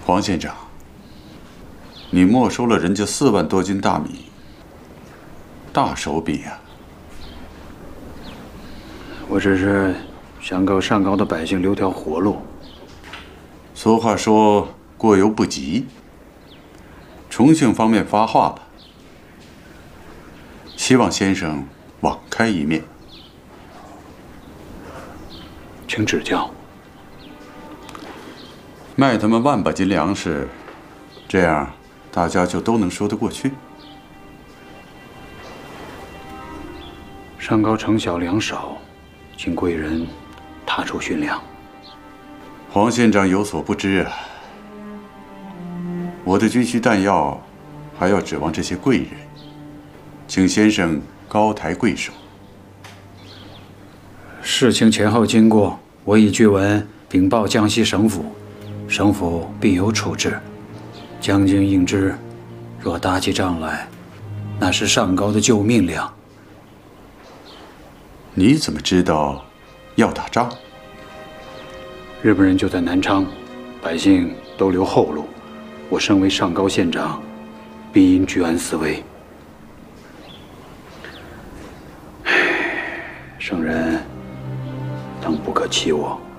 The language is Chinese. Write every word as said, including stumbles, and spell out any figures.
黄县长，你没收了人家四万多斤大米，大手笔呀！ 我只是想给上高的百姓留条活路。 俗话说“过犹不及”，重庆方面发话了，希望先生网开一面。 请指教。 卖他们万把斤粮食，这样大家就都能说得过去。 上高城小粮少，请贵人踏出巡粮。 黄县长有所不知啊，我的军需弹药还要指望这些贵人，请先生高抬贵手。 事情前后经过，我已据文禀报江西省府，省府必有处置。将军应知，若打起仗来，那是上高的救命粮。 你怎么知道要打仗？ 日本人就在南昌，百姓都留后路。我身为上高县长，必应居安思危。圣人，当不可欺我。